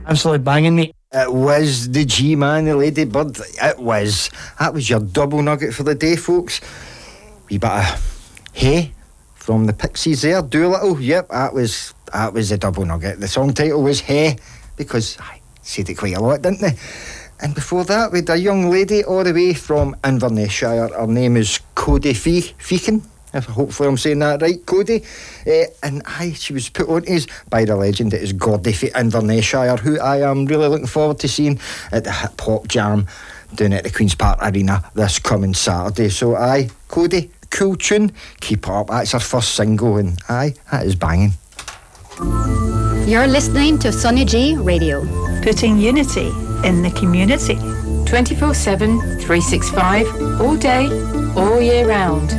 Absolutely banging, mate. It was the G-Man, the Ladybird. It was. That was your double nugget for the day, folks. Wee bit of Hey from the Pixies there. Doolittle. Yep, that was the double nugget. The song title was Hey, because I said it quite a lot, didn't they? And before that, we had a young lady all the way from Inverness-shire. Her name is Cody Feakin. Hopefully I'm saying that right, Cody. And she was put on to us by the legend that is Gordy from Inverness-shire, who I am really looking forward to seeing at the Hip Hop Jam down at the Queen's Park Arena this coming Saturday. So Cody, cool tune, keep it up. That's her first single, and that is banging. You're listening to Sonny J Radio, putting unity in the community. 24/7, 365, all day, all year round.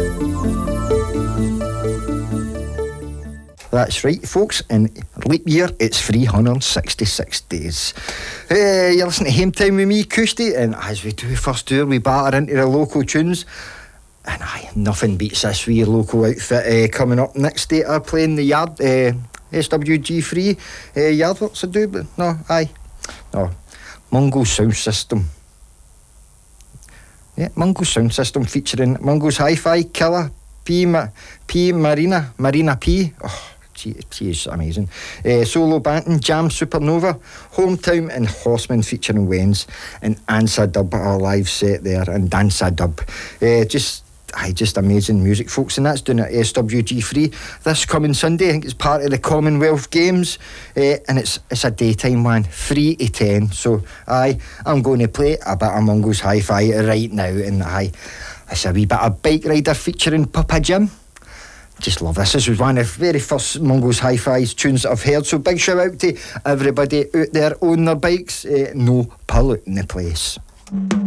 That's right, folks. In leap year, it's 366 days. You're listening to Hame Time with me, Coosty, and as we do first tour, we batter into the local tunes. And nothing beats this wee local outfit coming up next day. Are playing the Yard, SWG3 Yardworks, I do, but no, Mungo Sound System. Yeah, Mungo Sound System featuring Mungo's Hi-Fi, Killer, Marina P. Oh, she is amazing. Solo Banton, Jam Supernova, Hometown and Horseman featuring Waynes, and Ansa Dub, our live set there, and Dansa Dub. Just amazing music, folks, and that's doing at SWG3 this coming Sunday. I think it's part of the Commonwealth Games, and it's a daytime one, 3 to 10. So I'm going to play a bit of Mungo's Hi-Fi right now, and it's a wee bit of Bike Rider featuring Papa Jim. Just love this. This was one of the very first Mungo's Hi-Fi's tunes that I've heard, so big shout out to everybody out there on their bikes. No polluting the place.